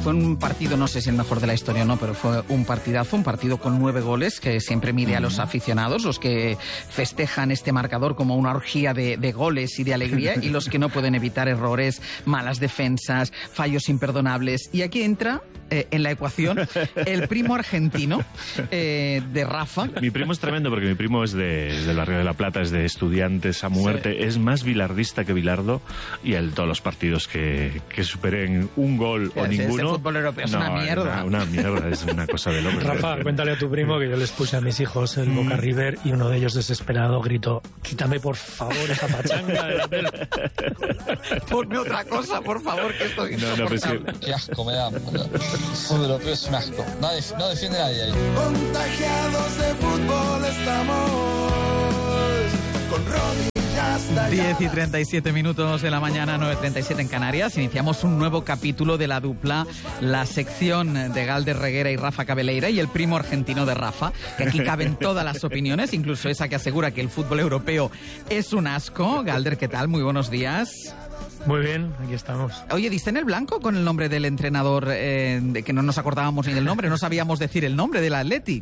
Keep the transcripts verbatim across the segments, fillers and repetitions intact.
fue un partido, no sé si el mejor de la historia o no, pero fue un partidazo, un partido con nueve goles que siempre mide a los aficionados, los que festejan este marcador como una orgía de, de goles y de alegría, y los que no pueden evitar errores, malas defensas, fallos imperdonables. Y aquí entra eh, en la ecuación el primo argentino eh, de Rafa. Mi primo es tremendo porque mi primo es de, del barrio de La Plata, es de Estudiantes a muerte, sí. Es más bilardista que Bilardo, y en todos los partidos que, que superen un gol o ese, ninguno... Ese fútbol europeo es no, una mierda. Una, una mierda, es una cosa de locos. Rafa, cuéntale a tu primo que yo les puse a mis hijos el Boca River y uno de ellos desesperado gritó: quítame por favor esa pachanga de la tele. Ponme otra cosa, por favor, que esto es no, no, pues sí. Qué asco me da. El fútbol europeo es un asco. No, no defiende a nadie ahí. Contagiados de fútbol estamos con Rodri. diez y treinta y siete minutos de la mañana, nueve y treinta y siete en Canarias. Iniciamos un nuevo capítulo de la dupla, la sección de Galder Reguera y Rafa Cabeleira, y el primo argentino de Rafa, que aquí caben todas las opiniones, incluso esa que asegura que el fútbol europeo es un asco. Galder, ¿qué tal? Muy buenos días. Muy bien, aquí estamos. Oye, ¿diste en el blanco con el nombre del entrenador, eh, de que no nos acordábamos ni del nombre? No sabíamos decir el nombre del Athletic.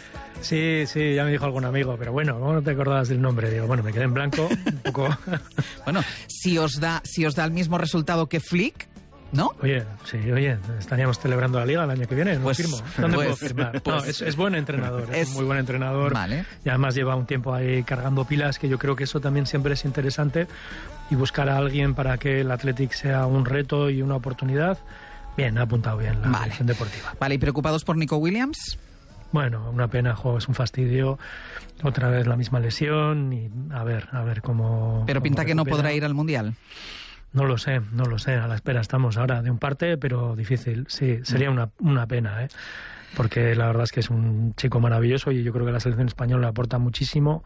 Sí, sí, ya me dijo algún amigo, pero bueno, ¿cómo no te acordabas del nombre? Digo, bueno, me quedé en blanco un poco. Bueno, si os da, si os da el mismo resultado que Flick, ¿no? Oye, sí, oye, estaríamos celebrando la Liga el año que viene, ¿no? Pues, firmo. ¿Dónde pues, puedo firmar? Pues, no, es, es buen entrenador, es, es un muy buen entrenador. Vale. Y además lleva un tiempo ahí cargando pilas, que yo creo que eso también siempre es interesante, y buscar a alguien para que el Athletic sea un reto y una oportunidad. Bien, ha apuntado bien la vale. dirección deportiva. Vale, ¿y preocupados por Nico Williams? Bueno, una pena, juego, es un fastidio. Otra vez la misma lesión y a ver, a ver cómo... Pero cómo pinta recupera. Que no podrá ir al Mundial. No lo sé, no lo sé. A la espera estamos ahora de un parte, pero difícil. Sí, sería una, una pena, ¿eh? Porque la verdad es que es un chico maravilloso y yo creo que la selección española le aporta muchísimo,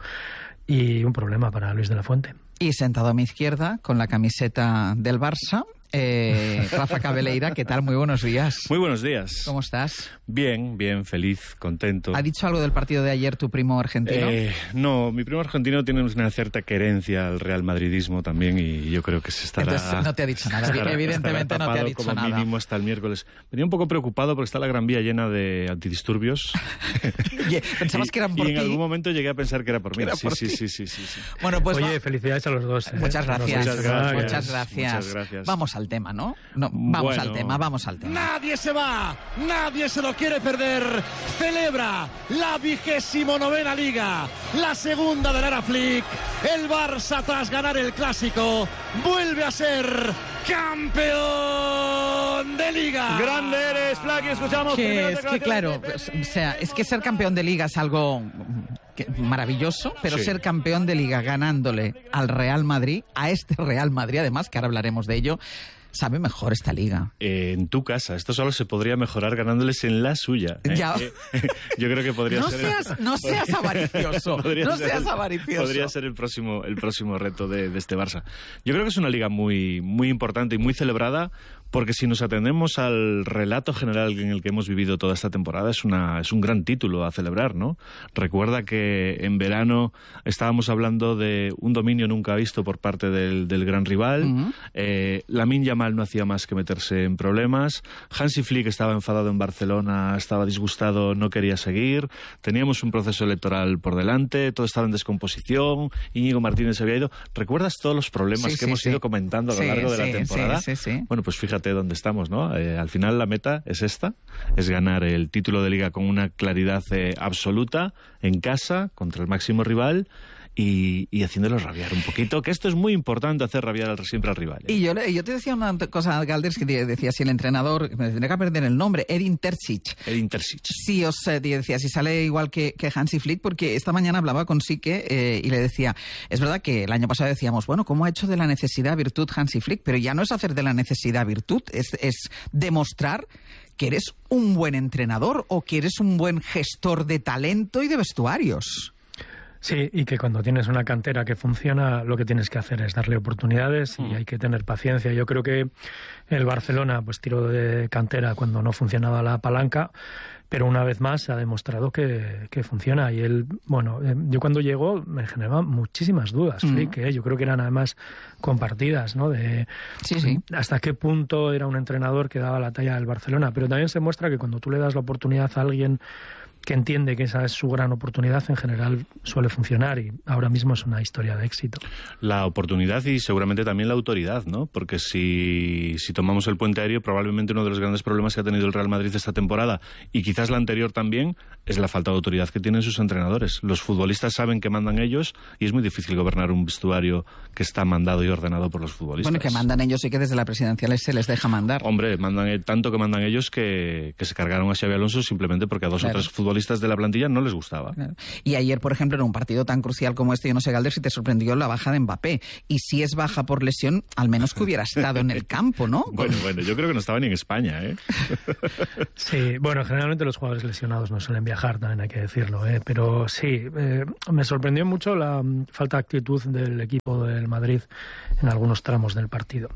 y un problema para Luis de la Fuente. Y sentado a mi izquierda, con la camiseta del Barça, eh, Rafa Cabeleira, ¿qué tal? Muy buenos días. Muy buenos días. ¿Cómo estás? Bien, bien, feliz, contento. ¿Ha dicho algo del partido de ayer tu primo argentino? Eh, no, mi primo argentino tiene una cierta querencia al real madridismo también, y yo creo que se estará... Entonces no te ha dicho nada, estará, evidentemente estará no te ha dicho como nada. Mínimo hasta el miércoles. Venía un poco preocupado porque está la Gran Vía llena de antidisturbios. ¿Pensabas y, que eran por y ti? en algún momento llegué a pensar que era por mí. Era Sí, por sí, ti. sí, sí, sí, sí. Bueno, pues Oye, va... felicidades a los dos. ¿eh? Muchas gracias. Muchas gracias. Muchas gracias. Muchas gracias. Vamos al tema, ¿no? No, vamos Bueno. al tema, vamos al tema. Nadie se va, nadie se lo quiere perder. Celebra la vigésimo novena Liga, la segunda de la era Flick. El Barça, tras ganar el Clásico, vuelve a ser campeón de Liga. Grande eres, Flaky, escuchamos. Que es que claro, pues, o sea, es que ser campeón de Liga es algo que, maravilloso, pero Sí. ser campeón de Liga ganándole al Real Madrid, a este Real Madrid, además, que ahora hablaremos de ello, sabe mejor esta liga. Eh, en tu casa, esto solo se podría mejorar ganándoles en la suya. ¿eh? Ya. Eh, yo creo que podría No ser... seas, no seas avaricioso, Podría no ser seas el- avaricioso. Podría ser el próximo, el próximo reto de, de este Barça. Yo creo que es una liga muy, muy importante y muy celebrada, porque si nos atendemos al relato general en el que hemos vivido toda esta temporada, es una es un gran título a celebrar, ¿no? Recuerda que en verano estábamos hablando de un dominio nunca visto por parte del, del gran rival. Uh-huh. eh, Lamine Yamal no hacía más que meterse en problemas. Hansi Flick estaba enfadado en Barcelona, estaba disgustado, no quería seguir. Teníamos un proceso electoral por delante, todo estaba en descomposición. Íñigo Martínez había ido. ¿Recuerdas todos los problemas Sí, que sí, hí sí. ido comentando a lo Sí, largo de sí, la temporada? sí, sí, sí. Bueno, pues fíjate dónde estamos, ¿no? Eh, al final la meta es esta, es ganar el título de Liga con una claridad eh, absoluta en casa contra el máximo rival. Y, y haciéndolos rabiar un poquito, que esto es muy importante, hacer rabiar al, siempre al rival, ¿eh? Y yo, yo te decía una cosa, Galders, que decía si el entrenador, me tendría que aprender el nombre, Edin Terzic. Edin Terzic. Sí, os eh, decía, si sale igual que, que Hansi Flick, porque esta mañana hablaba con Sique eh, y le decía, es verdad que el año pasado decíamos, bueno, ¿cómo ha hecho de la necesidad virtud Hansi Flick? Pero ya no es hacer de la necesidad virtud, es, es demostrar que eres un buen entrenador o que eres un buen gestor de talento y de vestuarios. Sí, y que cuando tienes una cantera que funciona, lo que tienes que hacer es darle oportunidades y mm. hay que tener paciencia. Yo creo que el Barcelona pues tiró de cantera cuando no funcionaba la palanca, pero una vez más se ha demostrado que, que funciona. Y él, bueno, eh, yo cuando llegó me generaba muchísimas dudas, mm. Flick, eh, yo creo que eran además compartidas, ¿no? De sí, sí. hasta qué punto era un entrenador que daba la talla del Barcelona. Pero también se muestra que cuando tú le das la oportunidad a alguien que entiende que esa es su gran oportunidad, en general suele funcionar, y ahora mismo es una historia de éxito. La oportunidad y seguramente también la autoridad, ¿no? Porque si, si tomamos el puente aéreo, probablemente uno de los grandes problemas que ha tenido el Real Madrid esta temporada, y quizás la anterior también, es la falta de autoridad que tienen sus entrenadores. Los futbolistas saben que mandan ellos, y es muy difícil gobernar un vestuario que está mandado y ordenado por los futbolistas. Bueno, que mandan ellos y que desde la presidencial se les deja mandar. Hombre, mandan tanto que mandan ellos que, que se cargaron a Xabi Alonso simplemente porque a dos claro. o tres futbolistas de la plantilla no les gustaba. Claro. Y ayer, por ejemplo, en un partido tan crucial como este, yo no sé, Galder, si te sorprendió la baja de Mbappé. Y si es baja por lesión, al menos que hubiera estado en el campo, ¿no? Bueno, bueno, yo creo que no estaba ni en España, ¿eh? Sí, bueno, generalmente los jugadores lesionados no suelen viajar, también hay que decirlo, ¿eh? Pero sí, eh, me sorprendió mucho la falta de actitud del equipo del Madrid en algunos tramos del partido.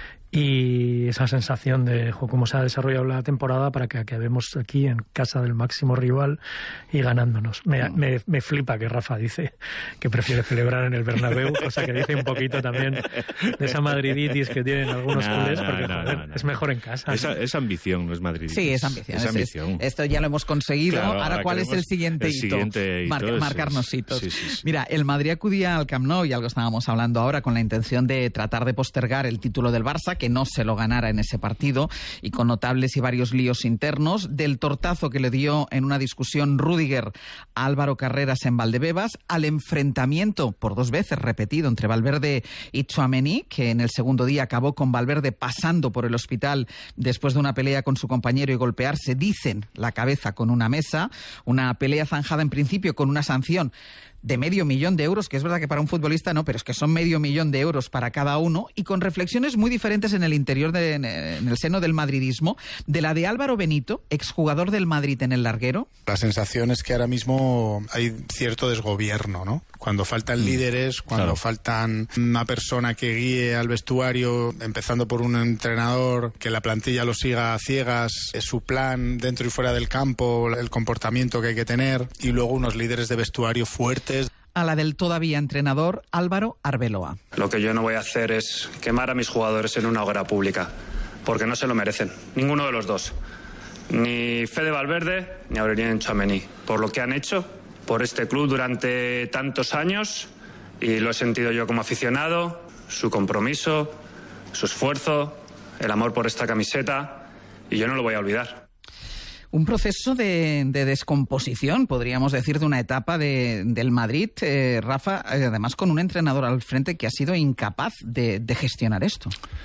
Y esa sensación de jo, cómo se ha desarrollado la temporada para que acabemos aquí en casa del máximo rival y ganándonos. Me, me, me flipa que Rafa dice que prefiere celebrar en el Bernabéu, cosa que dice un poquito también de esa madriditis que tienen algunos no, culés, no, porque no, joder, no, no. es mejor en casa. Esa, es ambición, no es madriditis. Sí, es ambición. Es es, ambición. Es, esto ya lo hemos conseguido. Claro, ahora, ahora, ¿cuál es el siguiente el hito? Siguiente Mar hito marcarnos es, hitos. Sí, sí, sí. Mira, el Madrid acudía al Camp Nou, y algo estábamos hablando ahora, con la intención de tratar de postergar el título del Barça, que no se lo ganara en ese partido, y con notables y varios líos internos, del tortazo que le dio en una discusión Rüdiger a Álvaro Carreras en Valdebebas, al enfrentamiento por dos veces repetido entre Valverde y Tchouaméni, que en el segundo día acabó con Valverde pasando por el hospital después de una pelea con su compañero y golpearse, dicen, la cabeza con una mesa, una pelea zanjada en principio con una sanción de medio millón de euros, que es verdad que para un futbolista no, pero es que son medio millón de euros para cada uno, y con reflexiones muy diferentes en el interior, de, en el seno del madridismo, de la de Álvaro Benito, exjugador del Madrid en el larguero. La sensación es que ahora mismo hay cierto desgobierno, ¿no? Cuando faltan líderes, cuando claro. faltan una persona que guíe al vestuario, empezando por un entrenador, que la plantilla lo siga a ciegas, es su plan dentro y fuera del campo, el comportamiento que hay que tener, y luego unos líderes de vestuario fuertes. A la del todavía entrenador Álvaro Arbeloa. Lo que yo no voy a hacer es quemar a mis jugadores en una hoguera pública, porque no se lo merecen, ninguno de los dos. Ni Fede Valverde ni Aurélien Tchouaméni, por lo que han hecho por este club durante tantos años, y lo he sentido yo como aficionado, su compromiso, su esfuerzo, el amor por esta camiseta, y yo no lo voy a olvidar. Un proceso de, de descomposición, podríamos decir, de una etapa de, del Madrid, eh, Rafa, eh, además con un entrenador al frente que ha sido incapaz de, de gestionar esto.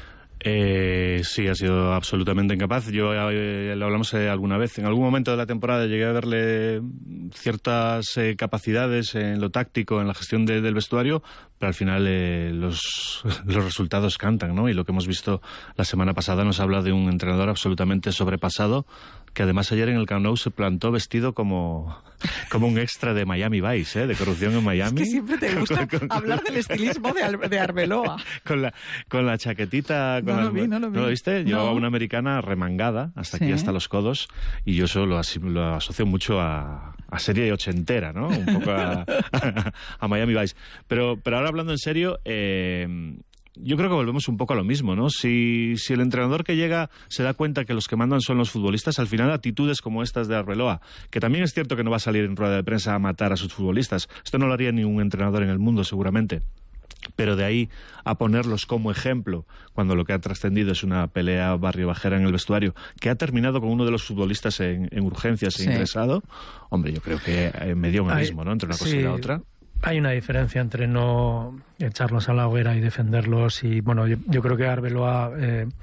Eh, sí, ha sido absolutamente incapaz. Yo eh, lo hablamos eh, alguna vez. En algún momento de la temporada llegué a verle ciertas eh, capacidades en lo táctico, en la gestión de, del vestuario, pero al final eh, los, los resultados cantan, ¿no? Y lo que hemos visto la semana pasada nos habla de un entrenador absolutamente sobrepasado, que además ayer en el Camp Nou se plantó vestido como, como un extra de Miami Vice, ¿eh? De Corrupción en Miami. Es que siempre te gusta con, con, hablar del estilismo de, Al, de Arbeloa. Con la, con la chaquetita... Con no, la, lo vi, no lo vi. ¿No lo viste? No. Llevaba una americana remangada, hasta sí. aquí, hasta los codos, y yo eso lo, lo asocio mucho a, a serie ochentera, ¿no? Un poco a, a, a Miami Vice. Pero, pero ahora hablando en serio... Eh, yo creo que volvemos un poco a lo mismo, ¿no? Si, si el entrenador que llega se da cuenta que los que mandan son los futbolistas, al final actitudes como estas de Arbeloa, que también es cierto que no va a salir en rueda de prensa a matar a sus futbolistas, esto no lo haría ningún entrenador en el mundo seguramente, pero de ahí a ponerlos como ejemplo, cuando lo que ha trascendido es una pelea barrio bajera en el vestuario, que ha terminado con uno de los futbolistas en, en urgencias e sí. ingresado, hombre, yo creo que me dio un abismo, ¿no? Entre una cosa sí. y la otra. Hay una diferencia entre no echarlos a la hoguera y defenderlos, y bueno, yo, yo creo que Arbeloa eh,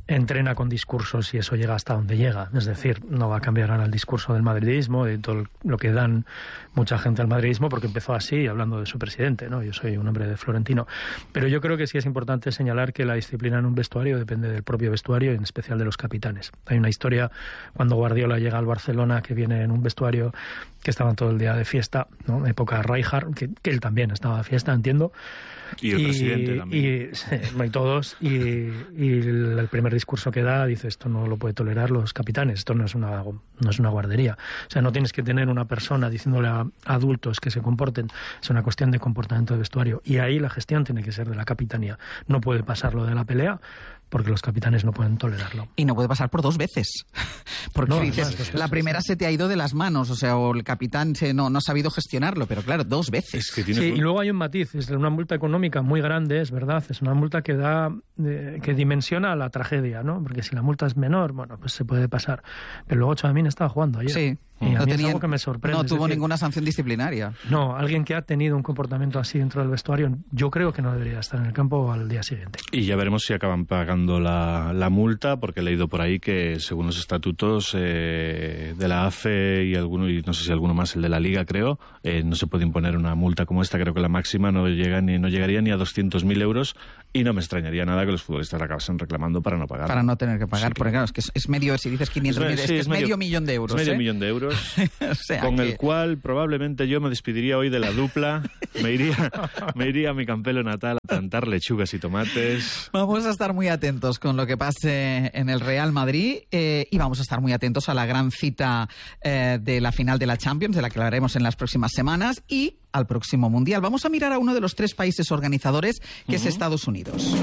entrena con discursos y eso llega hasta donde llega. Es decir, no va a cambiar ahora el discurso del madridismo, de todo lo que dan mucha gente al madridismo, porque empezó así, hablando de su presidente, ¿no? Yo soy un hombre de Florentino. Pero yo creo que sí es importante señalar que la disciplina en un vestuario depende del propio vestuario y en especial de los capitanes. Hay una historia cuando Guardiola llega al Barcelona que viene en un vestuario que estaban todo el día de fiesta, ¿no? Época Rijkaard, que, que él también estaba de fiesta, entiendo. Y el y, presidente también. Y, sí, y todos. Y, y el, el primer discurso que da dice, esto no lo puede tolerar los capitanes, esto no es una, no es una guardería. O sea, no tienes que tener una persona diciéndole a adultos que se comporten. Es una cuestión de comportamiento de vestuario. Y ahí la gestión tiene que ser de la capitanía. No puede pasarlo de la pelea, porque los capitanes no pueden tolerarlo. Y no puede pasar por dos veces. Porque no, dices, además, la primera se te ha ido de las manos, o sea, o el capitán se, no, no ha sabido gestionarlo, pero claro, dos veces. Es que tiene... Sí, y luego hay un matiz, es una multa económica muy grande, es verdad, es una multa que da, eh, que dimensiona la tragedia, ¿no? Porque si la multa es menor, bueno, pues se puede pasar. Pero luego Tchouaméni estaba jugando ayer. Sí. Y a no mí tenía, es algo que me sorprende. No tuvo decir, ninguna sanción disciplinaria. No, alguien que ha tenido un comportamiento así dentro del vestuario, yo creo que no debería estar en el campo al día siguiente. Y ya veremos si acaban pagando la, la multa, porque he leído por ahí que según los estatutos eh, de la A F E y alguno, y no sé si alguno más, el de la Liga creo, eh, no se puede imponer una multa como esta. Creo que la máxima no llega ni no llegaría ni a doscientos mil euros, y no me extrañaría nada que los futbolistas la acabasen reclamando para no pagar. Para no tener que pagar, sí, porque claro, es que es, es medio, si dices quinientos mil, es, sí, que es, es medio, medio millón de euros. Es medio ¿eh? millón de euros. O sea con que... el cual probablemente yo me despediría hoy de la dupla, me iría, me iría a mi campelo natal a plantar lechugas y tomates. Vamos a estar muy atentos con lo que pase en el Real Madrid eh, y vamos a estar muy atentos a la gran cita eh, de la final de la Champions, de la que hablaremos en las próximas semanas, y al próximo Mundial. Vamos a mirar a uno de los tres países organizadores, que uh-huh. es Estados Unidos.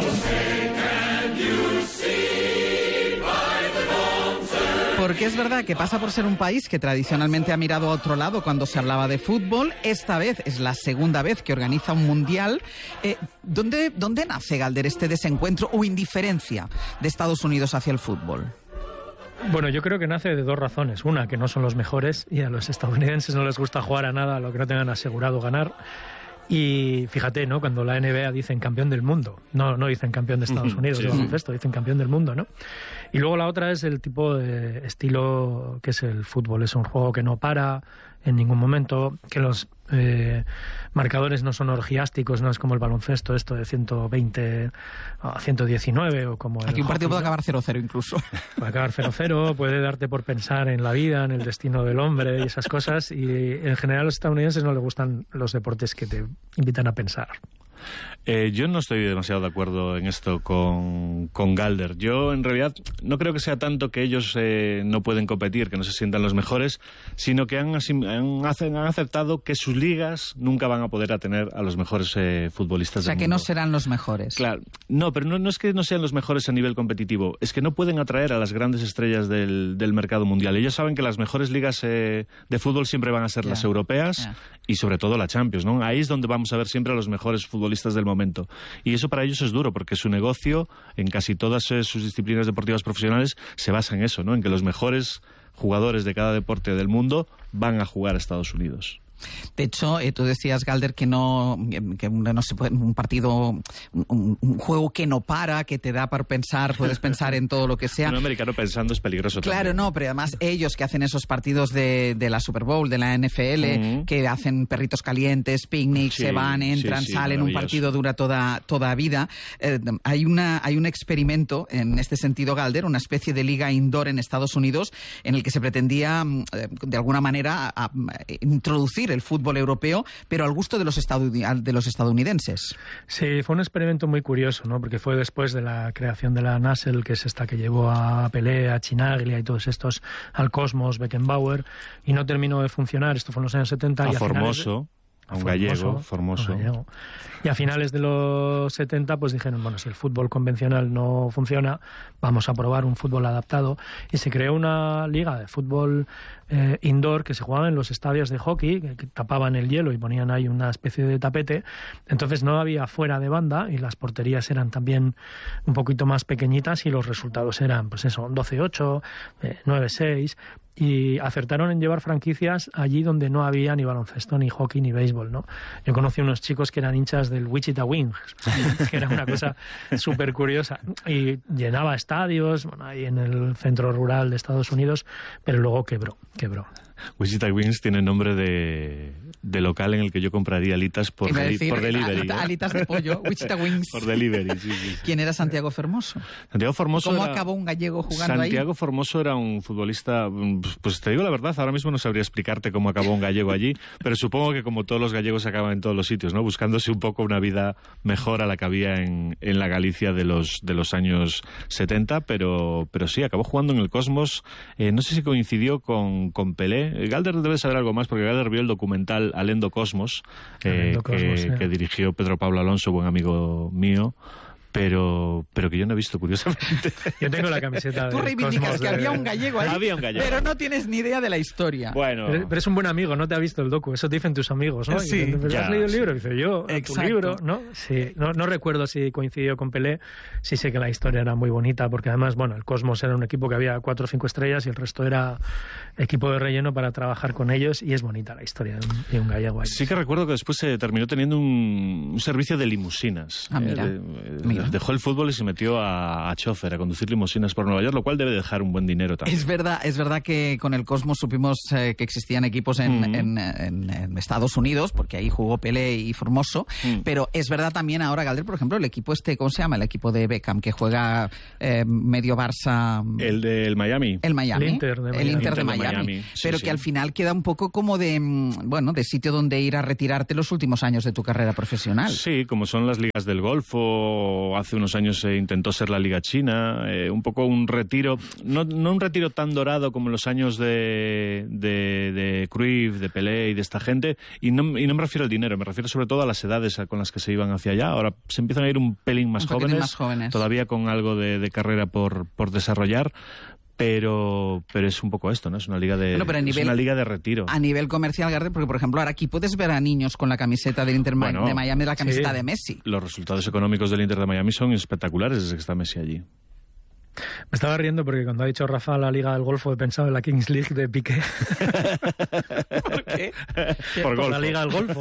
Porque es verdad que pasa por ser un país que tradicionalmente ha mirado a otro lado cuando se hablaba de fútbol. Esta vez es la segunda vez que organiza un mundial. Eh, ¿dónde, ¿Dónde nace, Galder, este desencuentro o indiferencia de Estados Unidos hacia el fútbol? Bueno, yo creo que nace de dos razones. Una, que no son los mejores y a los estadounidenses no les gusta jugar a nada a lo que no tengan asegurado ganar. Y fíjate, ¿no? Cuando la N B A dicen campeón del mundo, no, no dicen campeón de Estados Unidos, sí, de baloncesto, dicen campeón del mundo, ¿no? Y luego la otra es el tipo de estilo que es el fútbol. Es un juego que no para en ningún momento, que los eh, marcadores no son orgiásticos, no es como el baloncesto, esto de ciento veinte a ciento diecinueve o como el Aquí un partido hockey, puede acabar cero cero incluso. Puede acabar cero cero, puede darte por pensar en la vida, en el destino del hombre y esas cosas, y en general a los estadounidenses no les gustan los deportes que te invitan a pensar. Eh, yo no estoy demasiado de acuerdo en esto con, con Galder. Yo, en realidad, no creo que sea tanto que ellos eh, no pueden competir, que no se sientan los mejores, sino que han, han, han aceptado que sus ligas nunca van a poder atener a los mejores eh, futbolistas del mundo. O sea, que no serán los mejores. Claro. No, pero no, no es que no sean los mejores a nivel competitivo, es que no pueden atraer a las grandes estrellas del, del mercado mundial. Ellos saben que las mejores ligas eh, de fútbol siempre van a ser yeah. las europeas yeah. y sobre todo la Champions, ¿no? Ahí es donde vamos a ver siempre a los mejores futbolistas del momento. Y eso para ellos es duro, porque su negocio, en casi todas eh, sus disciplinas deportivas profesionales, se basa en eso, ¿no? En que los mejores jugadores de cada deporte del mundo van a jugar a Estados Unidos. De hecho, eh, tú decías, Galder, que no, que no se puede, un partido, un, un juego que no para, que te da para pensar, puedes pensar en todo lo que sea. Un americano pensando es peligroso. Claro, también. No, pero además ellos que hacen esos partidos de, de la Super Bowl, de la N F L, uh-huh. que hacen perritos calientes, picnics, sí, se van, entran, sí, sí, salen, un partido dura toda, toda vida. Eh, hay, una, hay un experimento en este sentido, Galder, una especie de liga indoor en Estados Unidos en el que se pretendía, eh, de alguna manera, a, a introducir el fútbol europeo, pero al gusto de los, de los estadounidenses. Sí, fue un experimento muy curioso, ¿no? Porque fue después de la creación de la N A S L, que es esta que llevó a Pelé, a Chinaglia y todos estos, al Cosmos, Beckenbauer, y no terminó de funcionar. Esto fue en los años setenta. A y a Formoso. A un gallego, Formoso. Gallego. Y a finales de los setenta pues dijeron, bueno, si el fútbol convencional no funciona, vamos a probar un fútbol adaptado. Y se creó una liga de fútbol eh, indoor que se jugaba en los estadios de hockey, que, que tapaban el hielo y ponían ahí una especie de tapete. Entonces no había fuera de banda y las porterías eran también un poquito más pequeñitas y los resultados eran, pues eso, doce ocho, eh, nueve seis... y acertaron en llevar franquicias allí donde no había ni baloncesto, ni hockey, ni béisbol, ¿no? Yo conocí unos chicos que eran hinchas del Wichita Wings, que era una cosa súper curiosa, y llenaba estadios, bueno, ahí en el centro rural de Estados Unidos, pero luego quebró, quebró. Wichita Wings tiene nombre de, de local en el que yo compraría alitas por, deli decir, por delivery. Alita, ¿eh? Alitas de pollo, Wichita Wings. Por delivery, sí, sí, sí. ¿Quién era Santiago Formoso? Santiago Formoso ¿Cómo era... acabó un gallego jugando ahí? Santiago Formoso era un futbolista, pues te digo la verdad, ahora mismo no sabría explicarte cómo acabó un gallego allí, pero supongo que como todos los gallegos acaban en todos los sitios, ¿no? Buscándose un poco una vida mejor a la que había en, en la Galicia de los, de los años setenta, pero, pero sí, acabó jugando en el Cosmos. Eh, no sé si coincidió con, con Pelé. Galder debe saber algo más, porque Galder vio el documental Alendo Cosmos, eh, Alendo que, Cosmos, sí. que dirigió Pedro Pablo Alonso, buen amigo mío. Pero, pero que yo no he visto, curiosamente. Yo tengo la camiseta. Tú reivindicas que de... había un gallego ahí, había un gallego. pero no tienes ni idea de la historia. Bueno. Pero, pero es un buen amigo, no te ha visto el docu, eso te dicen tus amigos, ¿no? Sí. Y dicen, Ya, ¿has leído el sí. libro? Y dice, yo, Exacto. tu libro, ¿no? Sí, no, no recuerdo si coincidió con Pelé, sí sé que la historia era muy bonita, porque además, bueno, el Cosmos era un equipo que había cuatro o cinco estrellas y el resto era equipo de relleno para trabajar con ellos, y es bonita la historia de un, de un gallego ahí. Sí que recuerdo que después se terminó teniendo un, un servicio de limusinas. Ah, mira. Eh, de- Mira. Dejó el fútbol y se metió a, a chofer, a conducir limusinas por Nueva York, lo cual debe dejar un buen dinero también. Es verdad, es verdad que con el Cosmos supimos eh, que existían equipos en, Mm. en, en- en Estados Unidos, porque ahí jugó Pelé y Formoso, Mm. pero es verdad también ahora, Galder, por ejemplo, el equipo este, ¿cómo se llama? El equipo de Beckham, que juega eh, medio Barça... El del Miami. El Miami. El Inter de El Miami. Inter de Inter de Miami. Miami, sí, pero sí. que al final queda un poco como de, mm, bueno, de sitio donde ir a retirarte los últimos años de tu carrera profesional. Sí, como son las ligas del Golfo, hace unos años se intentó ser la Liga China, eh, un poco un retiro, no, no un retiro tan dorado como en los años de, de, de Cruyff, de Pelé y de esta gente, y no, y no me refiero al dinero, me refiero sobre todo a las edades con las que se iban hacia allá. Ahora se empiezan a ir un pelín más, Un poquitín jóvenes, más jóvenes. todavía con algo de, de carrera por, por desarrollar, pero, pero es un poco esto, ¿no? Es una liga de, Bueno, pero a es nivel- una liga de retiro. A nivel comercial, Garde, porque por ejemplo ahora aquí puedes ver a niños con la camiseta del Inter Bueno, de Miami, la camiseta sí. de Messi. Los resultados económicos del Inter de Miami son espectaculares desde que está Messi allí. Me estaba riendo porque cuando ha dicho Rafa la Liga del Golfo he pensado en la Kings League de Piqué. ¿Por qué? Por la golfo. Liga del Golfo.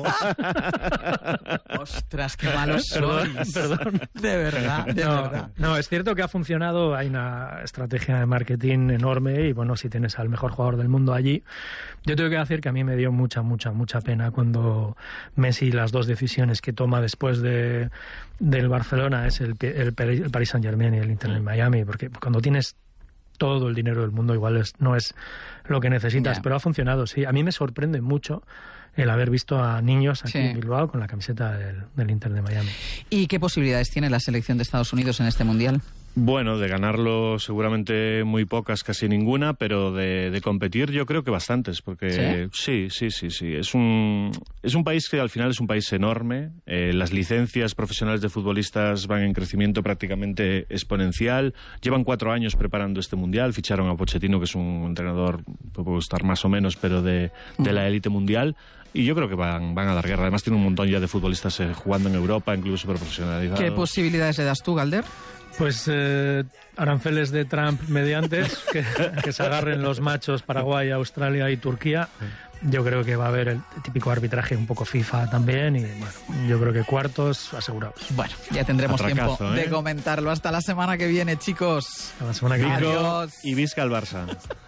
Ostras, qué malos Perdón, sois. perdón. De verdad, de No, verdad. no, es cierto que ha funcionado, hay una estrategia de marketing enorme y bueno, si tienes al mejor jugador del mundo allí, yo tengo que decir que a mí me dio mucha, mucha, mucha pena cuando Messi, las dos decisiones que toma después de del Barcelona es el, el, el Paris Saint-Germain y el Inter de Miami, porque cuando tienes todo el dinero del mundo igual es, no es lo que necesitas, Ya. pero ha funcionado, sí. A mí me sorprende mucho el haber visto a niños aquí Sí. en Bilbao con la camiseta del, del Inter de Miami. ¿Y qué posibilidades tiene la selección de Estados Unidos en este Mundial? Bueno, de ganarlo seguramente muy pocas, casi ninguna, pero de, de competir yo creo que bastantes, porque sí, sí, sí, sí. Es un, es un país que al final es un país enorme. Eh, las licencias profesionales de futbolistas van en crecimiento prácticamente exponencial. Llevan cuatro años preparando este Mundial. Ficharon a Pochettino, que es un entrenador, puede gustar más o menos, pero de, de la élite mundial. Y yo creo que van, van a dar guerra. Además tiene un montón ya de futbolistas eh, jugando en Europa, incluso super profesionalizados. ¿Qué posibilidades le das tú, Galder? Pues eh, aranceles de Trump mediantes, que, que se agarren los machos Paraguay, Australia y Turquía. Yo creo que va a haber el típico arbitraje un poco FIFA también y bueno, yo creo que cuartos asegurados. Bueno, ya tendremos Atracazo, tiempo ¿eh? de comentarlo. Hasta la semana que viene, chicos. A la semana que viene. Vigo Adiós. y Visca al Barça.